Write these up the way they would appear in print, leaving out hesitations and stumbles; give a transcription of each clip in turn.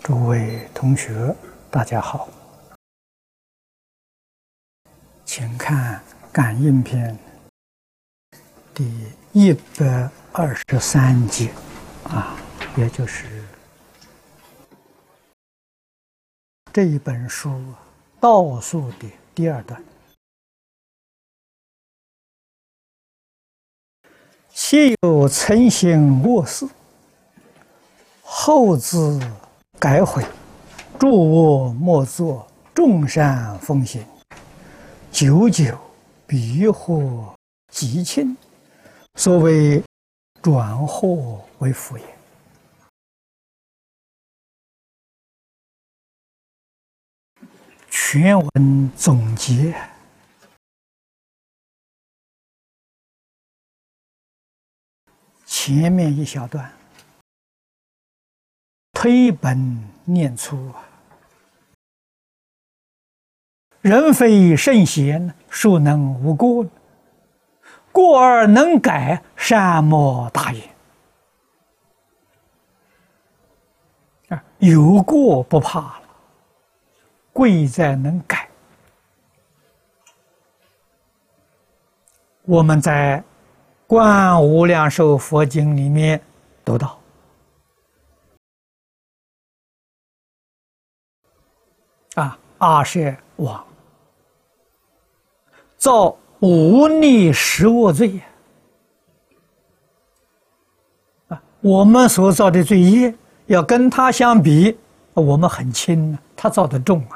诸位同学，大家好，请看《感应篇》第123节，也就是这一本书倒数的第二段。昔有曾行恶事，后自改悔，诸恶莫作，众善奉行，久久必获吉庆，所谓转祸为福也。全文总结，前面一小段推本念粗，人非圣贤，孰能无过？过而能改，善莫大焉。有过不怕了，贵在能改。我们在《观无量寿佛经》里面读到，阿舍王造无逆十恶罪我们所造的罪业要跟他相比，我们很轻，他造的重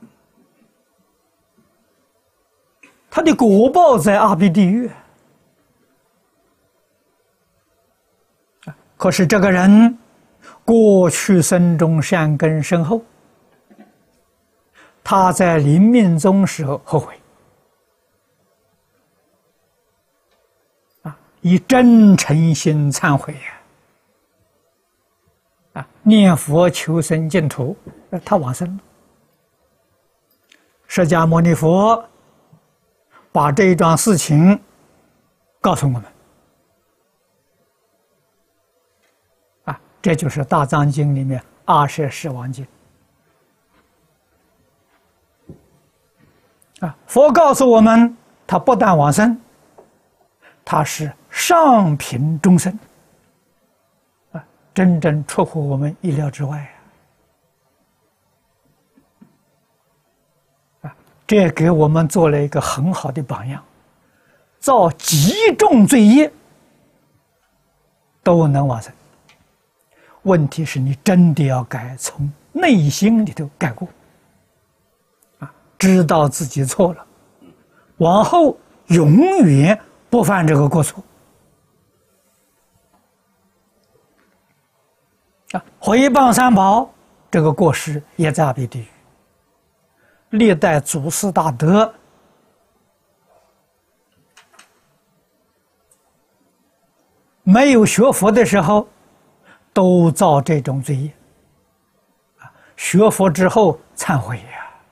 他的果报在阿鼻地狱。可是这个人过去生中善根深厚，他在临命终时候后悔，以真诚心忏悔念佛求生净土，他往生了。释迦牟尼佛把这一桩事情告诉我们，这就是《大藏经》里面阿舍世王经佛告诉我们，他不但往生，他是上品中生真正出乎我们意料之外这给我们做了一个很好的榜样，造极重罪业都能往生。问题是你真的要改，从内心里头改过知道自己错了，往后永远不犯这个过错毁谤三宝，这个过失也在阿鼻地狱。历代祖师大德没有学佛的时候都造这种罪业，学佛之后忏悔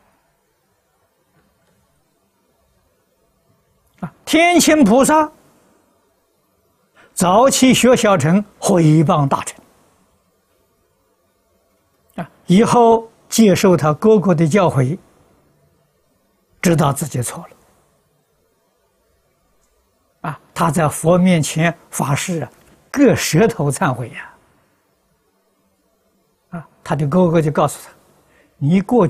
天亲菩萨早期学小乘毁谤大乘以后接受他哥哥的教诲，知道自己错了他在佛面前发誓割舌头忏悔他的哥哥就告诉他，你过去